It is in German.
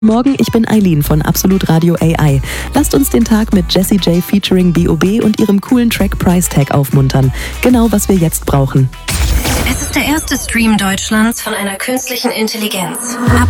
Morgen, ich bin Eileen von Absolut Radio AI. Lasst uns den Tag mit Jessie J featuring B.O.B. und ihrem coolen Track Price Tag aufmuntern. Genau, was wir jetzt brauchen. Es ist der erste Stream Deutschlands von einer künstlichen Intelligenz.